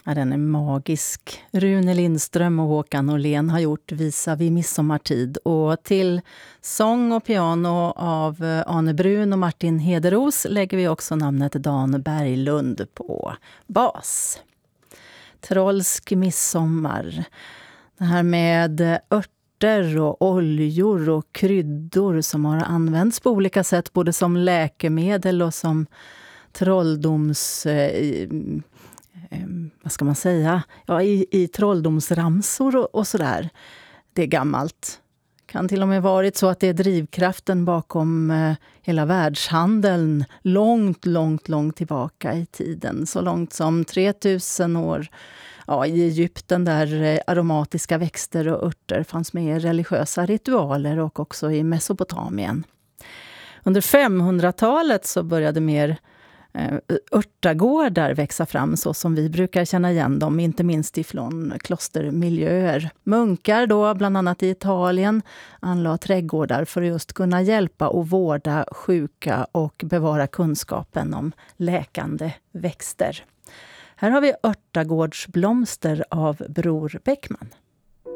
Ja, den är magisk. Rune Lindström och Håkan Åhlén har gjort Visa vid midsommartid. Och till sång och piano av Arne Brun och Martin Hederos lägger vi också namnet Dan Berglund på bas. Trolsk midsommar. Det här med örter och oljor och kryddor som har använts på olika sätt. Både som läkemedel och som trolldoms... vad ska man säga? Ja, i trolldomsramsor och sådär. Det är gammalt. Kan till och med varit så att det är drivkraften bakom hela världshandeln långt tillbaka i tiden. Så långt som 3000 år. Ja, i Egypten där aromatiska växter och örter fanns med i religiösa ritualer och också i Mesopotamien. Under 500-talet så började mer örtagårdar växa fram så som vi brukar känna igen dem, inte minst ifrån klostermiljöer. Munkar då, bland annat i Italien, anlade trädgårdar för att just kunna hjälpa och vårda sjuka och bevara kunskapen om läkande växter. Här har vi örtagårdsblomster av Bror Bäckman.